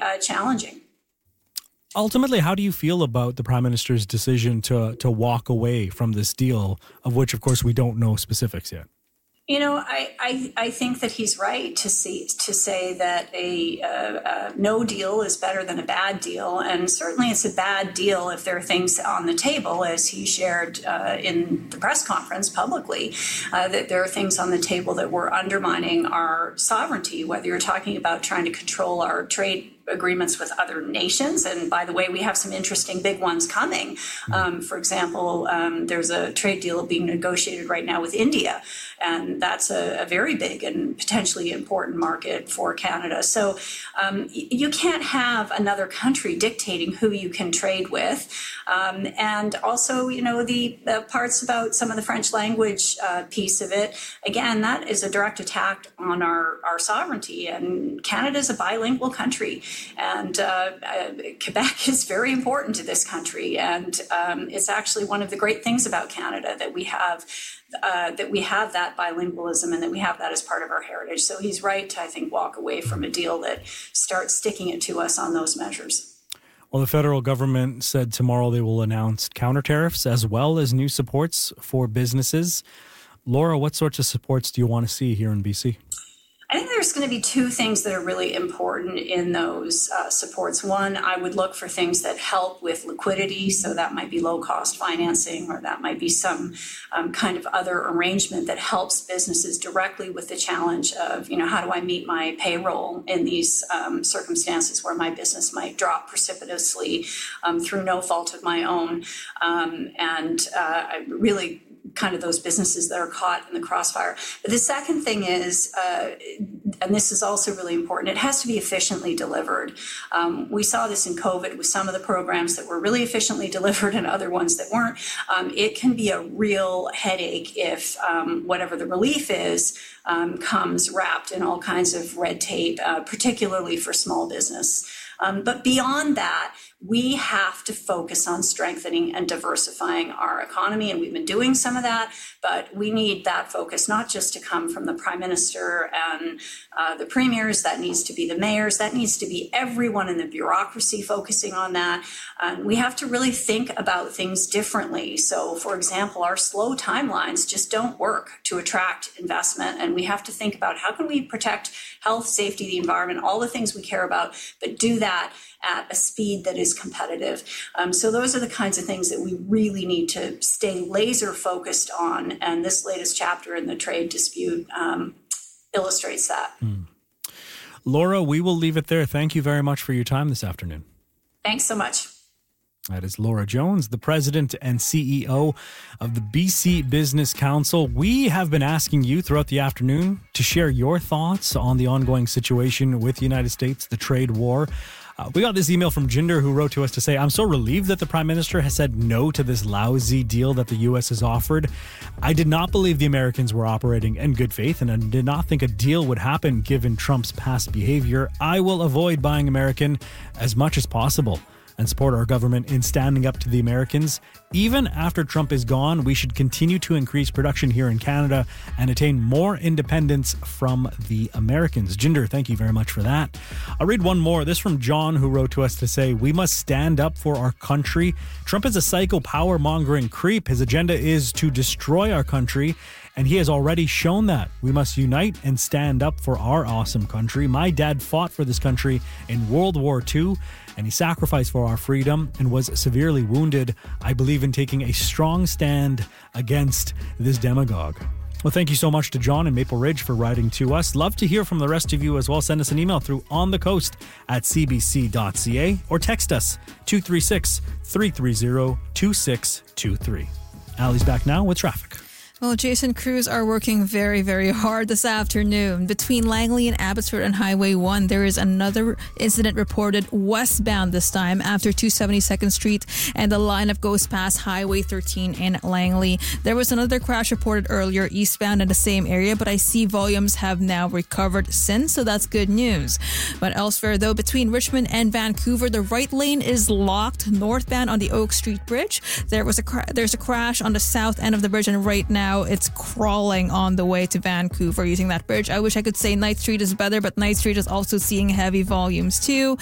challenging. Ultimately, how do you feel about the Prime Minister's decision to walk away from this deal, of which, of course, we don't know specifics yet? You know, I think that he's right to say that a no deal is better than a bad deal. And certainly it's a bad deal if there are things on the table, as he shared in the press conference publicly, that there are things on the table that were undermining our sovereignty, whether you're talking about trying to control our trade agreements with other nations. And by the way, we have some interesting big ones coming. For example, there's a trade deal being negotiated right now with India, and that's a very big and potentially important market for Canada. So you can't have another country dictating who you can trade with. And also, you know, the parts about some of the French language piece of it, again, that is a direct attack on our sovereignty. And Canada is a bilingual country. And Quebec is very important to this country. And it's actually one of the great things about Canada that we have that bilingualism and that we have that as part of our heritage. So he's right to, I think, walk away from a deal that starts sticking it to us on those measures. Well, the federal government said tomorrow they will announce counter tariffs as well as new supports for businesses. Laura, what sorts of supports do you want to see here in BC? I think there's going to be two things that are really important in those supports. One, I would look for things that help with liquidity. So that might be low-cost financing, or that might be some kind of other arrangement that helps businesses directly with the challenge of, you know, how do I meet my payroll in these circumstances where my business might drop precipitously through no fault of my own. I really kind of those businesses that are caught in the crossfire. But the second thing is, and this is also really important, it has to be efficiently delivered. We saw this in COVID with some of the programs that were really efficiently delivered and other ones that weren't. It can be a real headache if whatever the relief is comes wrapped in all kinds of red tape, particularly for small business. But beyond that, we have to focus on strengthening and diversifying our economy. And we've been doing some of that, but we need that focus not just to come from the Prime Minister and the premiers. That needs to be the mayors. That needs to be everyone in the bureaucracy focusing on that. We have to really think about things differently. So, for example, our slow timelines just don't work to attract investment. And we have to think about how can we protect health, safety, the environment, all the things we care about, but do that at a speed that is competitive. So those are the kinds of things that we really need to stay laser focused on. And this latest chapter in the trade dispute illustrates that. Laura, we will leave it there. Thank you very much for your time this afternoon. Thanks so much. That is Laura Jones, the president and CEO of the BC Business Council. We have been asking you throughout the afternoon to share your thoughts on the ongoing situation with the United States, the trade war. We got this email from Jinder, who wrote to us to say, I'm so relieved that the Prime Minister has said no to this lousy deal that the U.S. has offered. I did not believe the Americans were operating in good faith, and I did not think a deal would happen given Trump's past behavior. I will avoid buying American as much as possible and support our government in standing up to the Americans. Even after Trump is gone, we should continue to increase production here in Canada and attain more independence from the Americans. Jinder, thank you very much for that. I'll read one more. This from John, who wrote to us to say, we must stand up for our country. Trump is a psycho power-mongering creep. His agenda is to destroy our country, and he has already shown that. We must unite and stand up for our awesome country. My dad fought for this country in World War II, and he sacrificed for our freedom and was severely wounded. I believe in taking a strong stand against this demagogue. Well, thank you so much to John in Maple Ridge for writing to us. Love to hear from the rest of you as well. Send us an email through onthecoast@cbc.ca or text us 236-330-2623. Allie's back now with traffic. Well, Jason, crews are working very, very hard this afternoon. Between Langley and Abbotsford and Highway 1, there is another incident reported westbound this time after 272nd Street, and the lineup goes past Highway 13 in Langley. There was another crash reported earlier eastbound in the same area, but I see volumes have now recovered since, so that's good news. But elsewhere, though, between Richmond and Vancouver, the right lane is locked northbound on the Oak Street Bridge. There's a crash on the south end of the bridge, and right now it's crawling on the way to Vancouver using that bridge. I wish I could say Knight Street is better, but Knight Street is also seeing heavy volumes too.